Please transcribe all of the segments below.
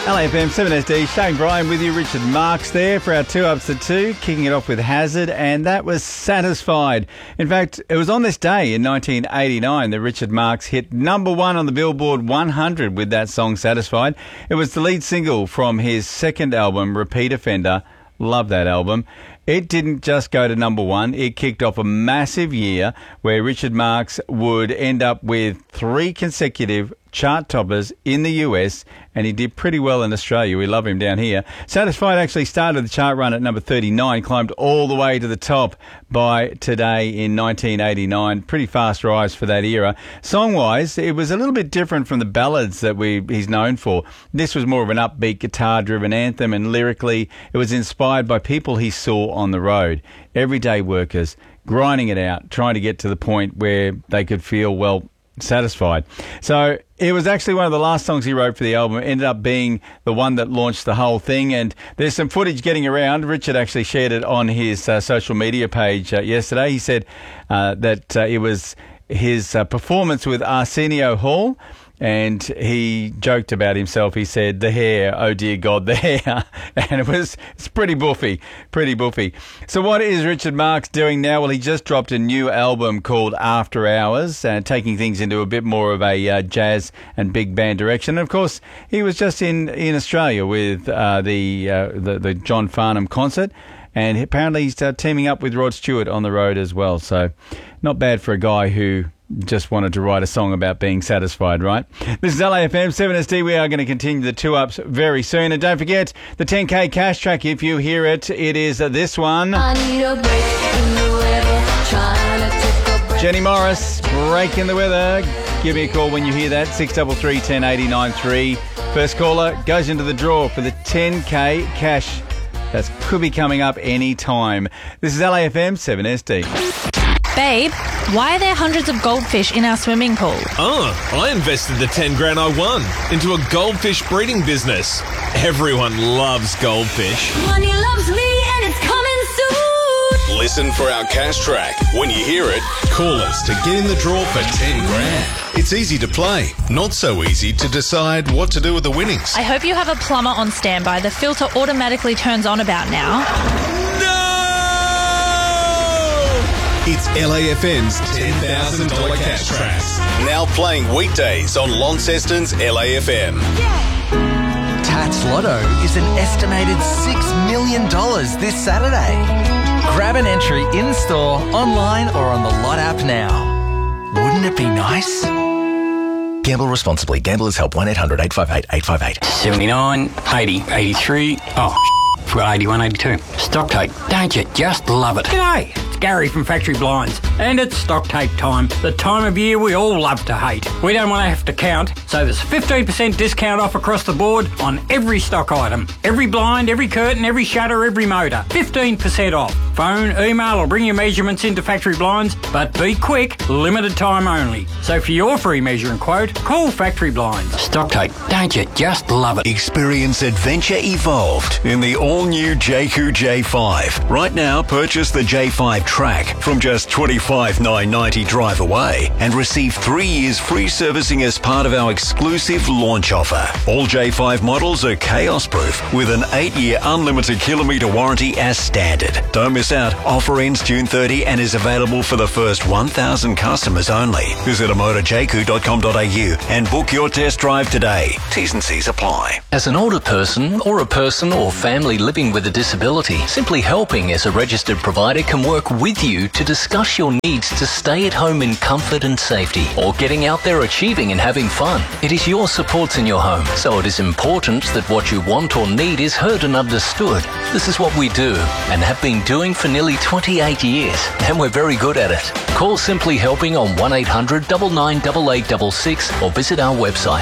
LAFM 7SD, Shane Bryan with you, Richard Marx there for our 2 Ups at 2, kicking it off with Hazard, and that was Satisfied. In fact, it was on this day in 1989 that Richard Marx hit number 1 on the Billboard 100 with that song Satisfied. It was the lead single from his second album, Repeat Offender. Love that album. It didn't just go to number 1. It kicked off a massive year where Richard Marx would end up with 3 consecutive chart toppers in the US, and he did pretty well in Australia. We love him down here. Satisfied actually started the chart run at number 39, climbed all the way to the top by Today in 1989. Pretty fast rise for that era. Song-wise, it was a little bit different from the ballads that he's known for. This was more of an upbeat, guitar-driven anthem, and lyrically, it was inspired by people he saw on the road. Everyday workers, grinding it out, trying to get to the point where they could feel, well, satisfied. So it was actually one of the last songs he wrote for the album. It ended up being the one that launched the whole thing, and there's some footage getting around. Richard actually shared it on his social media page yesterday. He said that it was his performance with Arsenio Hall, and he joked about himself. He said, the hair, oh dear God, the hair. And it's pretty boofy. So what is Richard Marx doing now? Well, he just dropped a new album called After Hours, taking things into a bit more of a jazz and big band direction. And of course, he was just in Australia with the John Farnham concert. And apparently he's teaming up with Rod Stewart on the road as well. So not bad for a guy who just wanted to write a song about being satisfied, right? This is LAFM 7SD. We are going to continue the 2 Ups very soon. And don't forget the 10K cash track. If you hear it, it is this one. I need a break in the weather, trying to take a break. Jenny Morris, Break in the Weather. Give me a call when you hear that, 633 1080 93. First caller goes into the draw for the 10K cash. That could be coming up any time. This is LAFM 7SD. Babe, why are there hundreds of goldfish in our swimming pool? Oh, I invested the 10 grand I won into a goldfish breeding business. Everyone loves goldfish. Money loves me and it's coming soon. Listen for our cash track. When you hear it, call us to get in the draw for 10 grand. It's easy to play, not so easy to decide what to do with the winnings. I hope you have a plumber on standby. The filter automatically turns on about now. It's LAFM's $10,000 cash track. Now playing weekdays on Launceston's LAFM. Tats Lotto is an estimated $6 million this Saturday. Grab an entry in-store, online or on the Lot app now. Wouldn't it be nice? Gamble responsibly. Gamblers Help 1-800-858-858. 79, 80, 83. Oh, forgot 81, 82. Stock take. Don't you just love it? G'day. Gary from Factory Blinds, and it's stock take time, the time of year we all love to hate. We don't want to have to count, so there's 15% discount off across the board on every stock item. Every blind, every curtain, every shutter, every motor. 15% off. Phone, email or bring your measurements into Factory Blinds, but be quick, limited time only. So for your free measure and quote, call Factory Blinds. Stock take, don't you just love it? Experience adventure evolved in the all-new Jayco J5. Right now, purchase the J5 Track from just $25,990 drive away and receive 3 years free servicing as part of our exclusive launch offer. All J5 models are chaos-proof with an 8-year unlimited kilometre warranty as standard. Don't miss out. Offer ends June 30 and is available for the first 1,000 customers only. Visit motorjayco.com.au and book your test drive today. T's and C's apply. As an older person or a person or family living with a disability, Simply Helping as a registered provider can work with you to discuss your needs to stay at home in comfort and safety, or getting out there achieving and having fun. It is your supports in your home, so it is important that what you want or need is heard and understood. This is what we do and have been doing for nearly 28 years, and we're very good at it. Call Simply Helping on 1-800 998866 or visit our website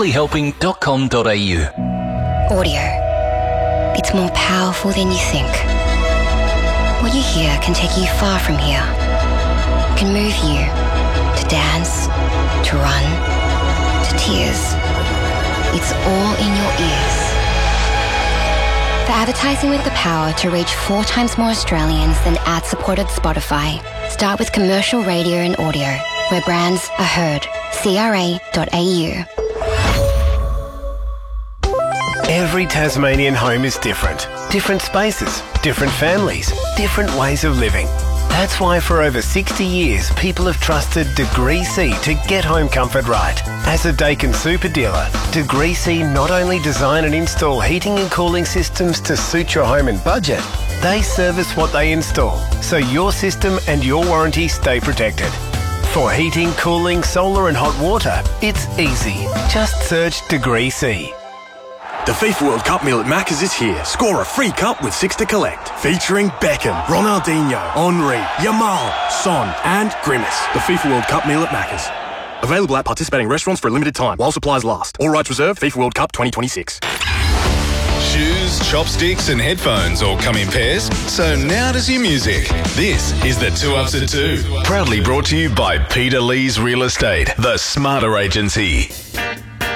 simplyhelping.com.au. Audio. It's more powerful than you think. What you hear can take you far from here. Can move you to dance, to run, to tears. It's all in your ears. For advertising with the power to reach 4 times more Australians than ad-supported Spotify, start with commercial radio and audio, where brands are heard. CRA.au. Every Tasmanian home is different. Different spaces, different families, different ways of living. That's why for over 60 years, people have trusted Degree C to get home comfort right. As a Dakin super dealer, Degree C not only design and install heating and cooling systems to suit your home and budget, they service what they install, so your system and your warranty stay protected. For heating, cooling, solar and hot water, it's easy. Just search Degree C. The FIFA World Cup meal at Macca's is here. Score a free cup with 6 to collect. Featuring Beckham, Ronaldinho, Henry, Yamal, Son and Grimace. The FIFA World Cup meal at Macca's. Available at participating restaurants for a limited time while supplies last. All rights reserved. FIFA World Cup 2026. Shoes, chopsticks and headphones all come in pairs, so now does your music. This is the 2 Ups at 2. Proudly brought to you by Peter Lee's Real Estate, the smarter agency.